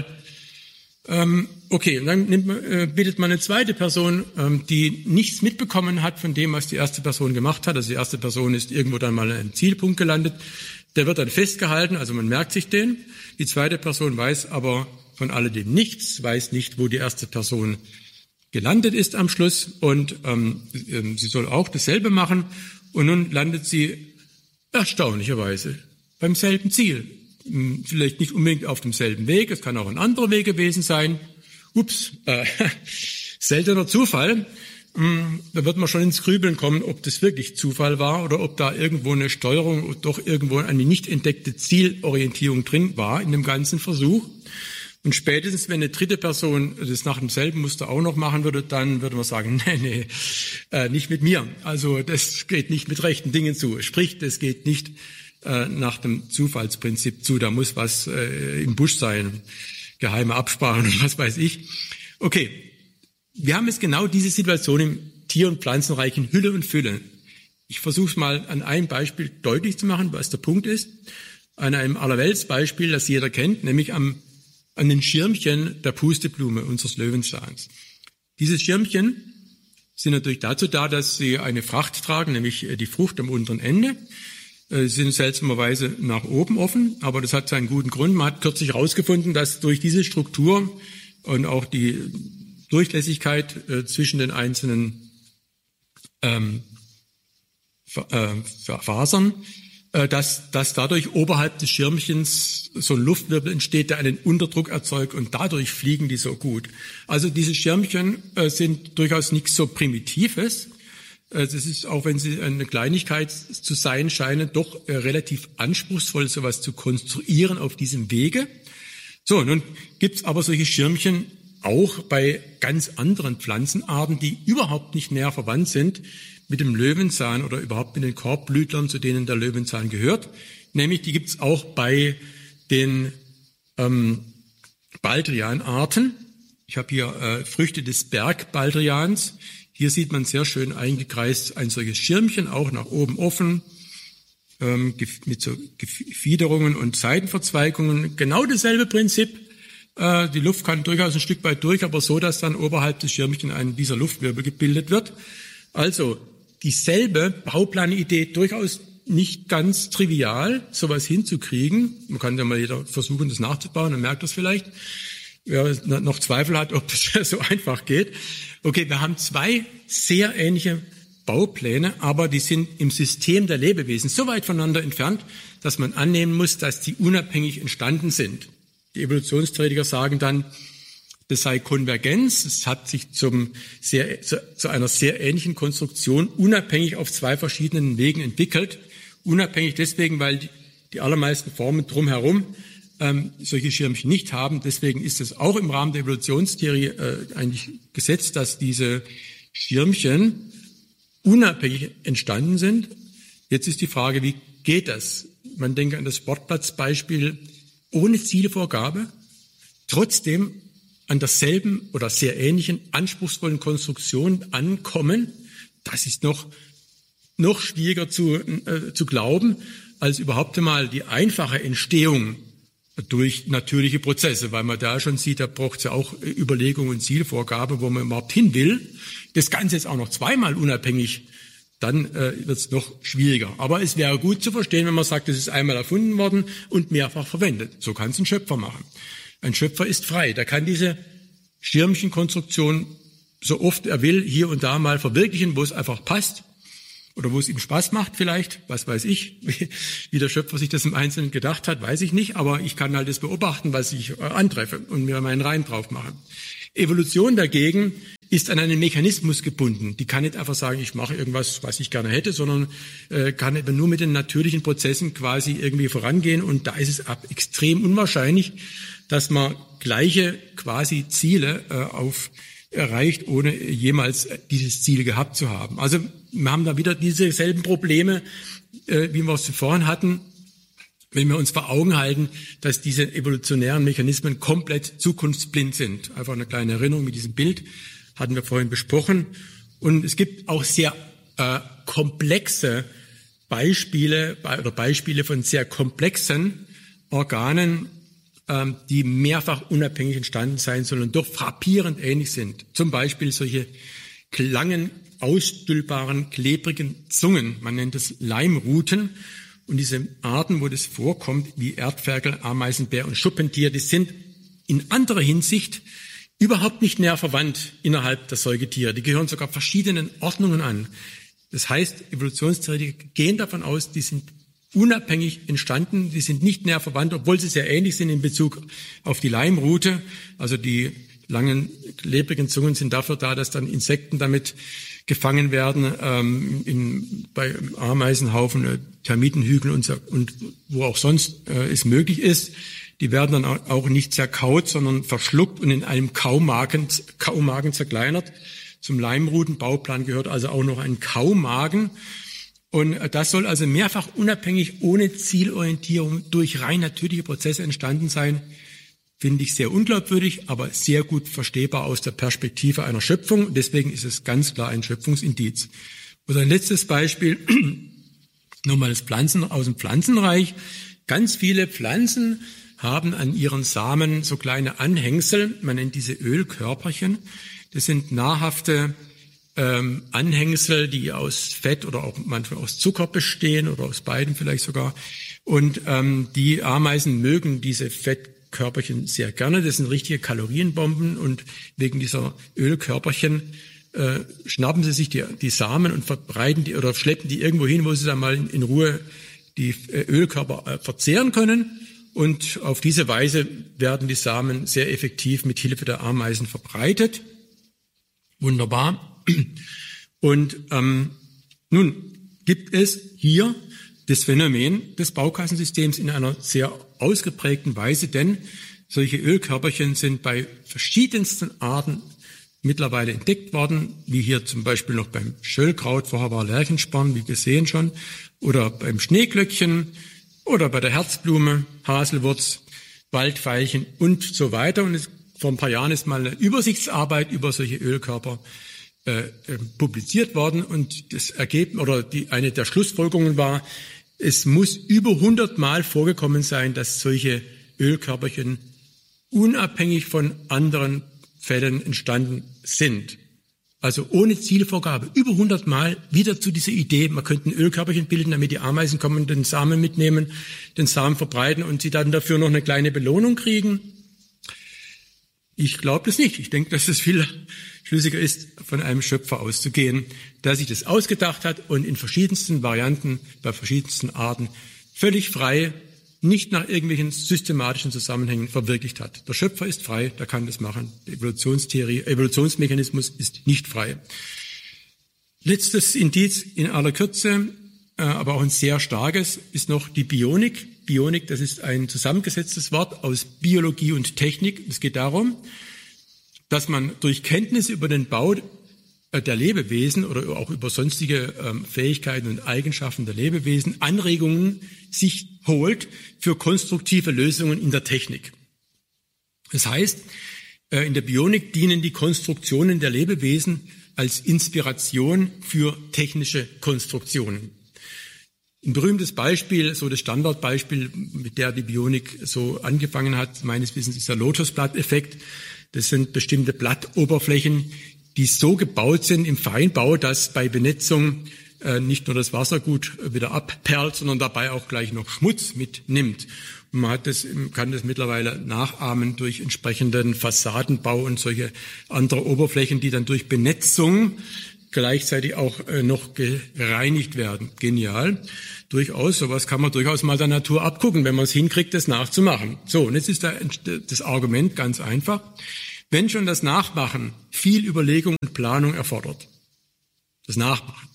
Ähm, okay, und dann nimmt man, äh, bittet man eine zweite Person, ähm, die nichts mitbekommen hat von dem, was die erste Person gemacht hat. Also die erste Person ist irgendwo dann mal an einem Zielpunkt gelandet. Der wird dann festgehalten, also man merkt sich den. Die zweite Person weiß aber von alledem nichts, weiß nicht, wo die erste Person gelandet ist am Schluss und ähm, sie soll auch dasselbe machen und nun landet sie erstaunlicherweise beim selben Ziel. Vielleicht nicht unbedingt auf demselben Weg, es kann auch ein anderer Weg gewesen sein. Ups, äh, seltener Zufall. Da wird man schon ins Grübeln kommen, ob das wirklich Zufall war oder ob da irgendwo eine Steuerung oder doch irgendwo eine nicht entdeckte Zielorientierung drin war in dem ganzen Versuch. Und spätestens, wenn eine dritte Person das nach demselben Muster auch noch machen würde, dann würde man sagen, nee, nee, äh, nicht mit mir. Also das geht nicht mit rechten Dingen zu. Sprich, das geht nicht äh, nach dem Zufallsprinzip zu. Da muss was äh, im Busch sein, geheime Absprachen und was weiß ich. Okay. Wir haben jetzt genau diese Situation im Tier- und Pflanzenreich in Hülle und Fülle. Ich versuche es mal an einem Beispiel deutlich zu machen, was der Punkt ist. An einem Allerweltsbeispiel, das jeder kennt, nämlich am, an den Schirmchen der Pusteblume unseres Löwenzahns. Diese Schirmchen sind natürlich dazu da, dass sie eine Fracht tragen, nämlich die Frucht am unteren Ende. Sie sind seltsamerweise nach oben offen, aber das hat seinen guten Grund. Man hat kürzlich herausgefunden, dass durch diese Struktur und auch die Durchlässigkeit äh, zwischen den einzelnen ähm, äh, Fasern, äh, dass, dass dadurch oberhalb des Schirmchens so ein Luftwirbel entsteht, der einen Unterdruck erzeugt und dadurch fliegen die so gut. Also diese Schirmchen äh, sind durchaus nichts so Primitives. Äh, das ist, auch wenn sie eine Kleinigkeit zu sein scheinen, doch äh, relativ anspruchsvoll, sowas zu konstruieren auf diesem Wege. So, nun gibt's aber solche Schirmchen auch bei ganz anderen Pflanzenarten, die überhaupt nicht näher verwandt sind mit dem Löwenzahn oder überhaupt mit den Korbblütlern, zu denen der Löwenzahn gehört. Nämlich die gibt's auch bei den ähm, Baldrianarten. Ich habe hier äh, Früchte des Bergbaldrians. Hier sieht man sehr schön eingekreist ein solches Schirmchen, auch nach oben offen, ähm, mit so Fiederungen und Seitenverzweigungen. Genau dasselbe Prinzip. Die Luft kann durchaus ein Stück weit durch, aber so, dass dann oberhalb des Schirmchens ein dieser Luftwirbel gebildet wird. Also dieselbe Bauplanidee, durchaus nicht ganz trivial, sowas hinzukriegen. Man kann ja mal jeder versuchen, das nachzubauen, dann merkt das vielleicht. Wer noch Zweifel hat, ob das so einfach geht. Okay, wir haben zwei sehr ähnliche Baupläne, aber die sind im System der Lebewesen so weit voneinander entfernt, dass man annehmen muss, dass die unabhängig entstanden sind. Die Evolutionstheoretiker sagen dann, das sei Konvergenz. Es hat sich zum sehr, zu, zu einer sehr ähnlichen Konstruktion unabhängig auf zwei verschiedenen Wegen entwickelt. Unabhängig deswegen, weil die, die allermeisten Formen drumherum ähm, solche Schirmchen nicht haben. Deswegen ist es auch im Rahmen der Evolutionstheorie äh, eigentlich gesetzt, dass diese Schirmchen unabhängig entstanden sind. Jetzt ist die Frage, wie geht das? Man denke an das Sportplatzbeispiel. Ohne Zielvorgabe, trotzdem an derselben oder sehr ähnlichen anspruchsvollen Konstruktion ankommen, das ist noch, noch schwieriger zu, äh, zu glauben, als überhaupt einmal die einfache Entstehung durch natürliche Prozesse, weil man da schon sieht, da braucht es ja auch Überlegung und Zielvorgabe, wo man überhaupt hin will. Das Ganze jetzt auch noch zweimal unabhängig, dann äh, wird es noch schwieriger. Aber es wäre gut zu verstehen, wenn man sagt, es ist einmal erfunden worden und mehrfach verwendet. So kann es ein Schöpfer machen. Ein Schöpfer ist frei. Der kann diese Schirmchenkonstruktion so oft er will hier und da mal verwirklichen, wo es einfach passt. oder wo es ihm Spaß macht vielleicht, was weiß ich, wie der Schöpfer sich das im Einzelnen gedacht hat, weiß ich nicht, aber ich kann halt das beobachten, was ich antreffe und mir meinen Reim drauf machen. Evolution dagegen ist an einen Mechanismus gebunden. Die kann nicht einfach sagen, ich mache irgendwas, was ich gerne hätte, sondern äh, kann eben nur mit den natürlichen Prozessen quasi irgendwie vorangehen. Und da ist es ab extrem unwahrscheinlich, dass man gleiche quasi Ziele äh, auf erreicht, ohne jemals dieses Ziel gehabt zu haben. Also wir haben da wieder diese selben Probleme, äh, wie wir es vorhin hatten, wenn wir uns vor Augen halten, dass diese evolutionären Mechanismen komplett zukunftsblind sind. Einfach eine kleine Erinnerung mit diesem Bild, hatten wir vorhin besprochen. Und es gibt auch sehr äh, komplexe Beispiele oder Beispiele von sehr komplexen Organen, ähm, die mehrfach unabhängig entstanden sein sollen und doch frappierend ähnlich sind. Zum Beispiel solche langen, ausstülpbaren, klebrigen Zungen. Man nennt es Leimruten. Und diese Arten, wo das vorkommt, wie Erdferkel, Ameisenbär und Schuppentier, die sind in anderer Hinsicht überhaupt nicht näher verwandt innerhalb der Säugetiere. Die gehören sogar verschiedenen Ordnungen an. Das heißt, Evolutionstheoretiker gehen davon aus, die sind unabhängig entstanden, die sind nicht näher verwandt, obwohl sie sehr ähnlich sind in Bezug auf die Leimrute. Also die langen, klebrigen Zungen sind dafür da, dass dann Insekten damit gefangen werden, ähm, in, bei Ameisenhaufen, äh, Termitenhügeln und, so, und wo auch sonst äh, es möglich ist. Die werden dann auch nicht zerkaut, sondern verschluckt und in einem Kaumagen, Kaumagen zerkleinert. Zum Leimrutenbauplan gehört also auch noch ein Kaumagen. Und das soll also mehrfach unabhängig, ohne Zielorientierung, durch rein natürliche Prozesse entstanden sein. Finde ich sehr unglaubwürdig, aber sehr gut verstehbar aus der Perspektive einer Schöpfung. Deswegen ist es ganz klar ein Schöpfungsindiz. Und ein letztes Beispiel, nochmal das Pflanzen, aus dem Pflanzenreich. Ganz viele Pflanzen haben an ihren Samen so kleine Anhängsel, man nennt diese Ölkörperchen. Das sind nahrhafte ähm, Anhängsel, die aus Fett oder auch manchmal aus Zucker bestehen oder aus beiden vielleicht sogar. Und ähm, die Ameisen mögen diese Fettkörperchen sehr gerne. Das sind richtige Kalorienbomben und wegen dieser Ölkörperchen äh, schnappen sie sich die, die Samen und verbreiten die oder schleppen die irgendwo hin, wo sie dann mal in, in Ruhe die äh, Ölkörper äh, verzehren können. Und auf diese Weise werden die Samen sehr effektiv mit Hilfe der Ameisen verbreitet. Wunderbar. Und ähm, nun gibt es hier das Phänomen des Baukassensystems in einer sehr ausgeprägten Weise, denn solche Ölkörperchen sind bei verschiedensten Arten mittlerweile entdeckt worden, wie hier zum Beispiel noch beim Schöllkraut, vorher war Lerchensporn, wie gesehen schon, oder beim Schneeglöckchen, oder bei der Herzblume, Haselwurz, Waldveilchen und so weiter. Und es, vor ein paar Jahren ist mal eine Übersichtsarbeit über solche Ölkörper äh, äh, publiziert worden. Und das Ergebnis oder die, eine der Schlussfolgerungen war, es muss über hundert Mal vorgekommen sein, dass solche Ölkörperchen unabhängig von anderen Fällen entstanden sind. Also ohne Zielvorgabe, über hundert Mal wieder zu dieser Idee, man könnte ein Ölkörperchen bilden, damit die Ameisen kommen und den Samen mitnehmen, den Samen verbreiten und sie dann dafür noch eine kleine Belohnung kriegen. Ich glaube das nicht. Ich denke, dass es viel schlüssiger ist, von einem Schöpfer auszugehen, der sich das ausgedacht hat und in verschiedensten Varianten, bei verschiedensten Arten völlig frei, nicht nach irgendwelchen systematischen Zusammenhängen verwirklicht hat. Der Schöpfer ist frei, der kann das machen. Die Evolutionstheorie, Evolutionsmechanismus ist nicht frei. Letztes Indiz in aller Kürze, äh, aber auch ein sehr starkes, ist noch die Bionik. Bionik, das ist ein zusammengesetztes Wort aus Biologie und Technik. Es geht darum, dass man durch Kenntnisse über den Bau der Lebewesen oder auch über sonstige ähm, Fähigkeiten und Eigenschaften der Lebewesen Anregungen sich holt für konstruktive Lösungen in der Technik. Das heißt, äh, in der Bionik dienen die Konstruktionen der Lebewesen als Inspiration für technische Konstruktionen. Ein berühmtes Beispiel, so das Standardbeispiel, mit der die Bionik so angefangen hat, meines Wissens ist der Lotusblatteffekt. Das sind bestimmte Blattoberflächen, die so gebaut sind im Feinbau, dass bei Benetzung äh, nicht nur das Wasser gut wieder abperlt, sondern dabei auch gleich noch Schmutz mitnimmt. Und man hat das, kann das mittlerweile nachahmen durch entsprechenden Fassadenbau und solche andere Oberflächen, die dann durch Benetzung gleichzeitig auch äh, noch gereinigt werden. Genial. Durchaus, sowas kann man durchaus mal der Natur abgucken, wenn man es hinkriegt, das nachzumachen. So, und jetzt ist da das Argument ganz einfach. Wenn schon das Nachmachen viel Überlegung und Planung erfordert, das Nachmachen,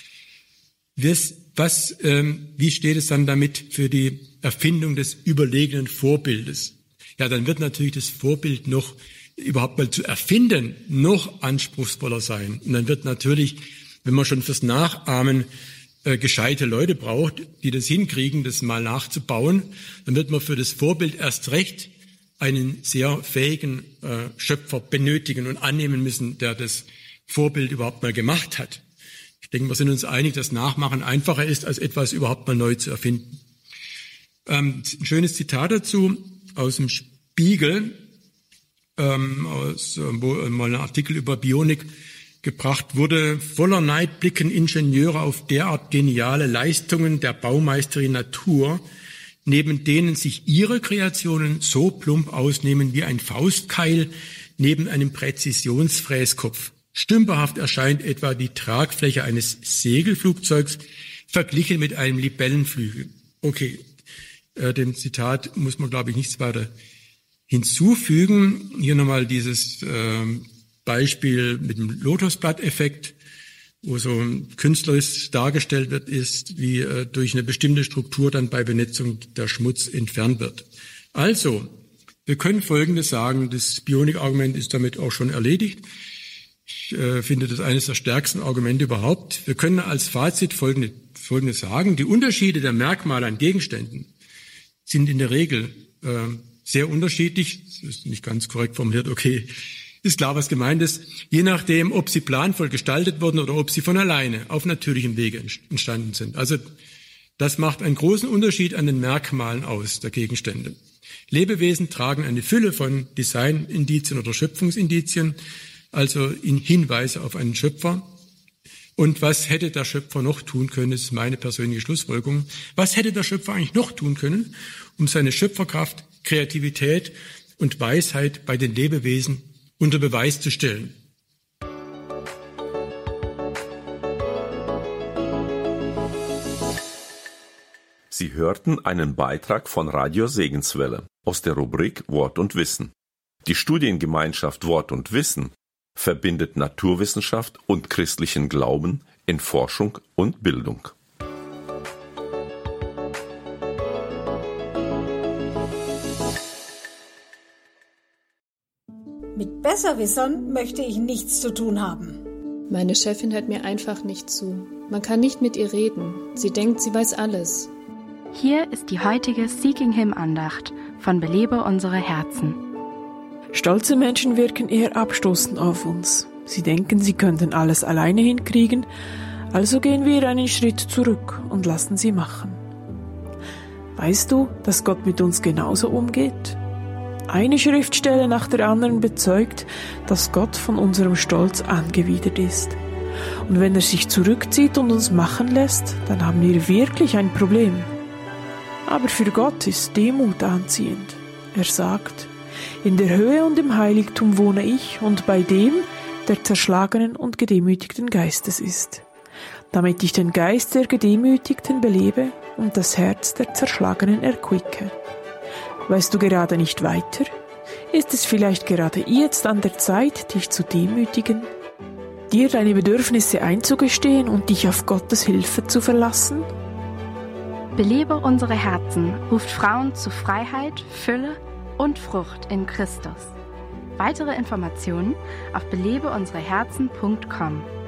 was, was, ähm, wie steht es dann damit für die Erfindung des überlegenen Vorbildes? Ja, dann wird natürlich das Vorbild noch überhaupt mal zu erfinden, noch anspruchsvoller sein. Und dann wird natürlich, wenn man schon fürs Nachahmen äh, gescheite Leute braucht, die das hinkriegen, das mal nachzubauen, dann wird man für das Vorbild erst recht einen sehr fähigen äh, Schöpfer benötigen und annehmen müssen, der das Vorbild überhaupt mal gemacht hat. Ich denke, wir sind uns einig, dass Nachmachen einfacher ist, als etwas überhaupt mal neu zu erfinden. Ähm, ein schönes Zitat dazu aus dem Spiegel, ähm, aus, wo mal ein Artikel über Bionik gebracht wurde. Voller Neid blicken Ingenieure auf derart geniale Leistungen der Baumeisterin Natur, neben denen sich ihre Kreationen so plump ausnehmen wie ein Faustkeil neben einem Präzisionsfräskopf. Stümperhaft erscheint etwa die Tragfläche eines Segelflugzeugs verglichen mit einem Libellenflügel. Okay, äh, dem Zitat muss man, glaube ich, nichts weiter hinzufügen. Hier nochmal dieses äh, Beispiel mit dem Lotosblatt-Effekt, wo so künstlerisch dargestellt wird, ist, wie äh, durch eine bestimmte Struktur dann bei Benetzung der Schmutz entfernt wird. Also, wir können Folgendes sagen, das Bionik-Argument ist damit auch schon erledigt. Ich äh, finde das eines der stärksten Argumente überhaupt. Wir können als Fazit folgende, Folgendes sagen. Die Unterschiede der Merkmale an Gegenständen sind in der Regel äh, sehr unterschiedlich. Das ist nicht ganz korrekt formuliert, okay. Ist klar, was gemeint ist. Je nachdem, ob sie planvoll gestaltet wurden oder ob sie von alleine auf natürlichem Wege entstanden sind. Also das macht einen großen Unterschied an den Merkmalen aus der Gegenstände. Lebewesen tragen eine Fülle von Designindizien oder Schöpfungsindizien, also in Hinweise auf einen Schöpfer. Und was hätte der Schöpfer noch tun können, das ist meine persönliche Schlussfolgerung. Was hätte der Schöpfer eigentlich noch tun können, um seine Schöpferkraft, Kreativität und Weisheit bei den Lebewesen unter Beweis zu stellen? Sie hörten einen Beitrag von Radio Segenswelle aus der Rubrik Wort und Wissen. Die Studiengemeinschaft Wort und Wissen verbindet Naturwissenschaft und christlichen Glauben in Forschung und Bildung. Mit Besserwissern möchte ich nichts zu tun haben. Meine Chefin hört mir einfach nicht zu. Man kann nicht mit ihr reden. Sie denkt, sie weiß alles. Hier ist die heutige Seeking Him Andacht von Belebe unsere Herzen. Stolze Menschen wirken eher abstoßend auf uns. Sie denken, sie könnten alles alleine hinkriegen, also gehen wir einen Schritt zurück und lassen sie machen. Weißt du, dass Gott mit uns genauso umgeht? Eine Schriftstelle nach der anderen bezeugt, dass Gott von unserem Stolz angewidert ist. Und wenn er sich zurückzieht und uns machen lässt, dann haben wir wirklich ein Problem. Aber für Gott ist Demut anziehend. Er sagt: In der Höhe und im Heiligtum wohne ich und bei dem, der zerschlagenen und gedemütigten Geistes ist, damit ich den Geist der Gedemütigten belebe und das Herz der Zerschlagenen erquicke. Weißt du gerade nicht weiter? Ist es vielleicht gerade jetzt an der Zeit, dich zu demütigen, dir deine Bedürfnisse einzugestehen und dich auf Gottes Hilfe zu verlassen? Belebe unsere Herzen ruft Frauen zu Freiheit, Fülle und Frucht in Christus. Weitere Informationen auf belebe unsere herzen punkt com.